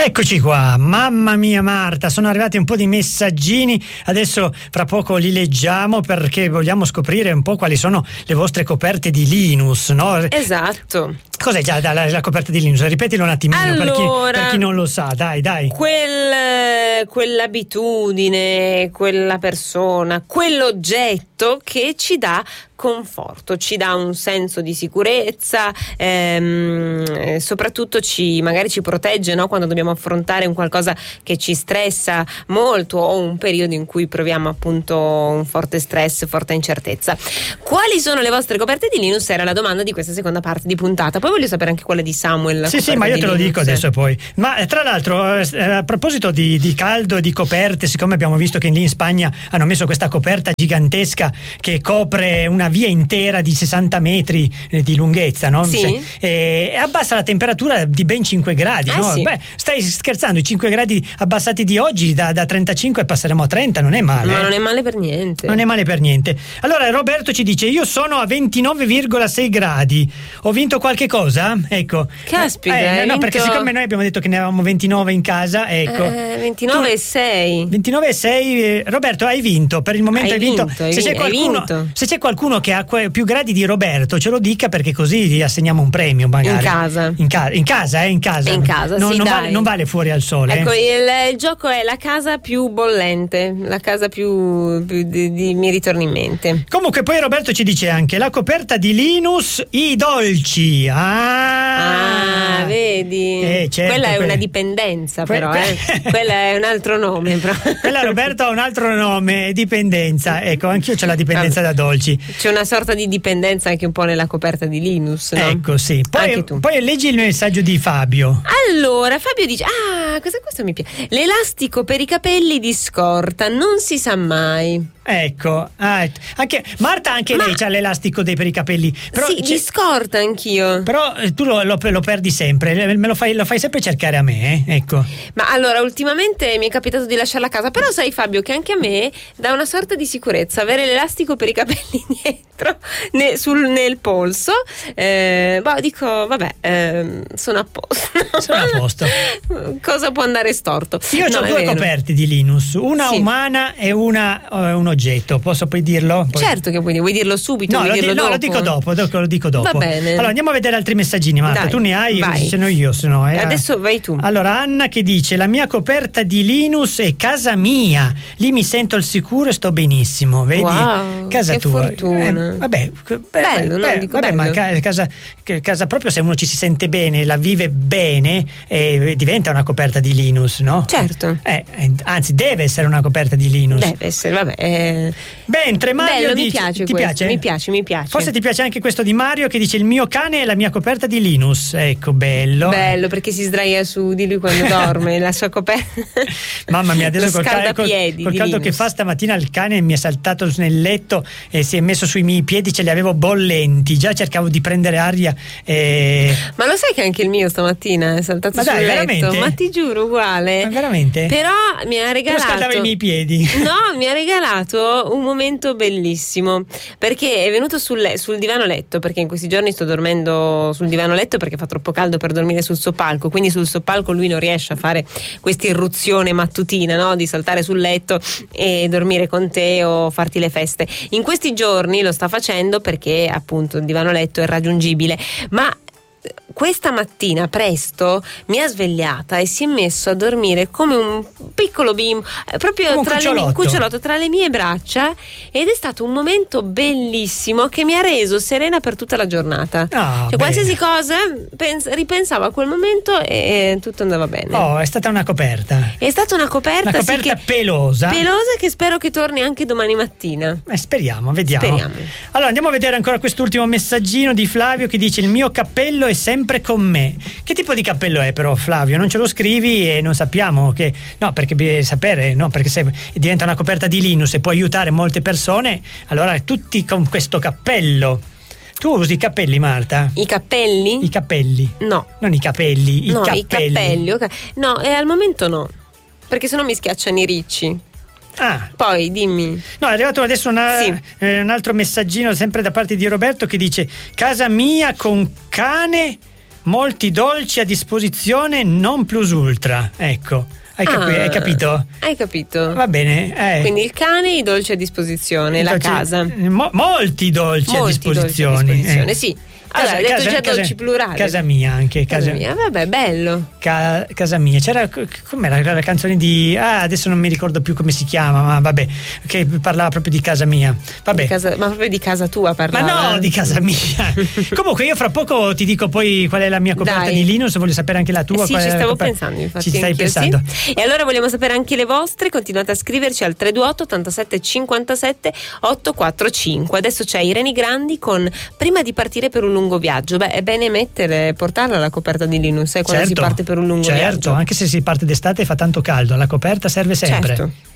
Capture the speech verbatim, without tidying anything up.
Eccoci qua, mamma mia Marta, sono arrivati un po' di messaggini, adesso fra poco li leggiamo perché vogliamo scoprire un po' quali sono le vostre coperte di Linus, no? Esatto. Cos'è già la, la coperta di Linus? Ripetilo un attimino allora, per, chi, per chi non lo sa, dai dai. Quel, quell'abitudine, quella persona, quell'oggetto che ci dà conforto, ci dà un senso di sicurezza, ehm, soprattutto ci magari ci protegge, no? Quando dobbiamo affrontare un qualcosa che ci stressa molto o un periodo in cui proviamo appunto un forte stress, forte incertezza. Quali sono le vostre coperte di Linus? Era la domanda di questa seconda parte di puntata. Poi voglio sapere anche quella di Samuel. Sì, sì, ma io te lo dico adesso e poi. Ma tra l'altro, eh, a proposito di, di caldo e di coperte, siccome abbiamo visto che lì in Spagna hanno messo questa coperta gigantesca che copre una via intera di sessanta metri eh, di lunghezza, no? Sì. E, e abbassa la temperatura di ben cinque gradi, eh no? Sì. Beh, stai scherzando, i cinque gradi abbassati di oggi da, da trentacinque passeremo a trenta, non è male. Ma eh? non è male per niente. Non è male per niente. Allora Roberto ci dice: io sono a ventinove virgola sei gradi. Ho vinto qualche cosa? Ecco. Caspita, eh, hai no, vinto... perché siccome noi abbiamo detto che ne avevamo ventinove in casa, ecco. Eh, ventinove e sei. ventinove e sei, eh, Roberto, hai vinto. Per il momento hai, hai vinto. vinto hai se, c'è vinto, qualcuno, hai vinto. se c'è qualcuno che ha que- più gradi di Roberto, ce lo dica, perché così gli assegniamo un premio magari. In casa. In, ca- in casa, eh, in casa. In casa, non, sì, non, dai. vale, non vale fuori al sole. Ecco, eh. il, il gioco è la casa più bollente, la casa più, più di, di, mi ritorna in mente. Comunque poi Roberto ci dice anche la coperta di Linus, i dolci. Ah, Ah, vedi? Eh, certo, quella è que- una dipendenza, que- però, que- eh. Quella è un altro nome. Però. Quella Roberto ha un altro nome, dipendenza. Ecco, anch'io c'ho la dipendenza da dolci. C'è una sorta di dipendenza anche un po' nella coperta di Linus, no? Ecco, sì. Poi, Anche tu. poi leggi il messaggio di Fabio. Allora, Fabio dice: ah, questo, questo mi piace. L'elastico per i capelli di scorta, non si sa mai. Ecco, ah, anche Marta, anche Ma- lei c'ha l'elastico dei, per i capelli. Però, sì, c'è- di scorta anch'io. però eh, tu lo, lo- lo perdi sempre, me lo fai, lo fai sempre cercare a me, eh? Ecco. Ma allora, ultimamente mi è capitato di lasciarla a casa, però sai Fabio che anche a me dà una sorta di sicurezza avere l'elastico per i capelli dietro ne- sul, nel polso. Eh, boh, dico, vabbè, ehm, sono a posto. Sono a posto. Cosa può andare storto? Io No, ho è due vero. coperte di Linus, una Sì. umana e una eh, un oggetto. Posso poi dirlo? Poi- Certo che vuoi, vuoi dirlo subito, No, vuoi lo, di- dirlo no, dopo? lo dico dopo, dopo, lo dico dopo. Va bene. Allora andiamo a vedere altri messaggini, Marta. Dai, tu ne hai? vai. Se no io, se no. eh. Adesso vai tu. Allora Anna che dice: la mia coperta di Linus è casa mia, lì mi sento al sicuro e sto benissimo, vedi? Wow, Casa che tua. fortuna. Eh, vabbè, beh, Bello, no? beh, Dico vabbè, ma bello. ca- casa, che- casa proprio, se uno ci si sente bene, la vive bene, eh, diventa una coperta di Linus, no? Certo. Eh, eh, anzi, deve essere una coperta di Linus. Deve essere, vabbè. eh. Mentre Mario Bello, mi dice, piace ti questo, piace? mi piace, mi piace. Forse ti piace anche questo di Mario che dice: il mio cane è la mia coperta di Linus. Ecco, bello. Bello, perché si sdraia su di lui quando dorme, la sua coperta. Mamma mia, adesso Lo col, ca- col, scaldapiedi col di caldo Linus. che fa stamattina il cane mi è saltato nel letto e si è messo sui miei piedi, ce li avevo bollenti, già cercavo di prendere aria e... Ma lo sai che anche il mio stamattina è saltato Ma sul dai, letto? veramente? Ma ti giuro, uguale. Ma veramente? Però mi ha Però regalato. scaldava i miei piedi. No, mi ha regalato un momento bellissimo, perché è venuto sul, le- sul divano letto, perché in questi giorni sto dormendo sul divano letto perché fa troppo caldo per dormire sul soppalco, quindi sul soppalco lui non riesce a fare questa irruzione mattutina, no? Di saltare sul letto e dormire con te o farti le feste. In questi giorni lo sta facendo perché appunto il divano letto è raggiungibile, ma questa mattina presto mi ha svegliata e si è messo a dormire come un piccolo bimbo, eh, proprio Come un tra le, mie, cucciolotto. cucciolotto, tra le mie braccia, ed è stato un momento bellissimo che mi ha reso serena per tutta la giornata. Ah, cioè, bene. qualsiasi cosa pens- ripensavo a quel momento e tutto andava bene. Oh, è stata una coperta. È stata una coperta, Una sì, coperta che- pelosa. pelosa che spero che torni anche domani mattina. Eh, speriamo, vediamo. Speriamo. Allora andiamo a vedere ancora quest'ultimo messaggino di Flavio che dice: il mio cappello è sempre con me. Che tipo di cappello è però, Flavio? Non ce lo scrivi e non sappiamo che... No, perché bisogna sapere, no, perché se diventa una coperta di Linus e può aiutare molte persone, allora tutti con questo cappello. Tu usi i capelli, Marta? I cappelli? I capelli. No. Non i capelli, i no, cappelli. i cappelli, ok. No, e al momento no, perché sennò mi schiacciano i ricci. Ah, Poi dimmi. no, è arrivato adesso una, Sì. eh, un altro messaggino sempre da parte di Roberto che dice: casa mia con cane molti dolci a disposizione, non plus ultra. Ecco. Hai, capi- Ah, hai capito? Hai capito. Va bene. Eh. Quindi il cane, i dolci a disposizione, la Dolci- casa. mo- molti dolci a Molti dolci a disposizione. disposizione, eh. sì. Allora, hai detto già dolci plurali. Casa mia anche. Casa Casa, mia, vabbè, bello. ca- casa mia. C'era com'era la canzone di ah, adesso non mi ricordo più come si chiama, ma vabbè, che parlava proprio di casa mia. Vabbè. Di casa- ma proprio di casa tua parlava. Ma no, di casa mia. Comunque io fra poco ti dico poi qual è la mia coperta Dai. di Linus, voglio sapere anche la tua. Eh sì, qual ci è la stavo coperta- pensando, infatti. Ci stai anch'io, pensando. sì. E allora vogliamo sapere anche le vostre, continuate a scriverci al tre due otto ottantasette cinquantasette ottocentoquarantacinque. Adesso c'è Irene Grandi con Prima di partire per un lungo viaggio. Beh, è bene mettere, portarla la coperta di Linus, eh, quando Certo, si parte per un lungo certo, viaggio. anche se si parte d'estate e fa tanto caldo, la coperta serve sempre. Certo.